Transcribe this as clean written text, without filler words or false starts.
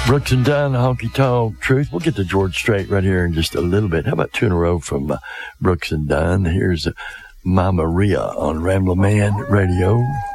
Brooks and Dunn, Honky Tonk Truth. We'll get to George Strait right here in just a little bit. How about two in a row from Brooks and Dunn? Here's Ma Maria on Ramblin' Man Radio.